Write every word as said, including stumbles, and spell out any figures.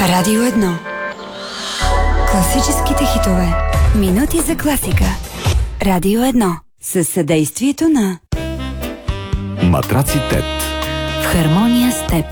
Радио едно. Класическите хитове. Минути за класика. Радио едно. Със съдействието на Матраци Тет. В хармония с теб.